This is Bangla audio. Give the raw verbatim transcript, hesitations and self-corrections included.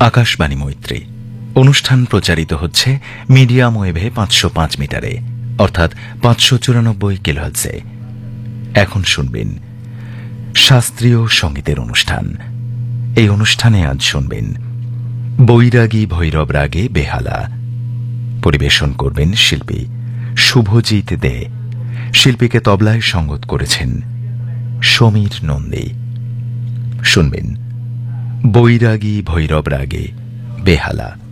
আকাশবাণী মৈত্রী অনুষ্ঠান প্রচারিত হচ্ছে মিডিয়াম ওয়েভে পাঁচশো পাঁচ মিটারে অর্থাৎ পাঁচশো চুরানব্বই কিলোহার্টজে। এখন শুনবেন শাস্ত্রীয় সঙ্গীতের অনুষ্ঠান। এই অনুষ্ঠানে আজ শুনবেন বৈরাগী ভৈরব রাগে বেহালা। পরিবেশন করবেন শিল্পী শুভজিৎ দে। শিল্পীকে তবলায় সঙ্গত করেছেন সমীর নন্দী। শুনবেন বৈরাগী ভৈরব রাগে বেহালা।